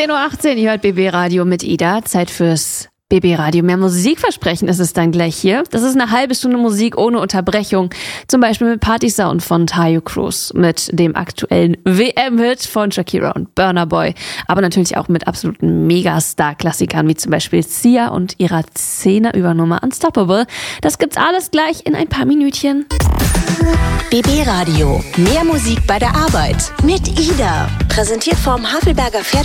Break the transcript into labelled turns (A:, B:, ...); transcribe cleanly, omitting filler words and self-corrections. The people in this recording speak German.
A: 10:18 Uhr, ihr hört BB Radio mit Ida. Zeit fürs BB Radio. Mehr Musikversprechen ist es dann gleich hier. Das ist eine halbe Stunde Musik ohne Unterbrechung. Zum Beispiel mit Party-Sound von Tayo Cruz, mit dem aktuellen WM-Hit von Shakira und Burna Boy. Aber natürlich auch mit absoluten Megastar-Klassikern, wie zum Beispiel Sia und ihrer 10er-Übernummer Unstoppable. Das gibt's alles gleich in ein paar Minütchen.
B: BB Radio. Mehr Musik bei der Arbeit. Mit Ida. Präsentiert vom Havelberger Pferde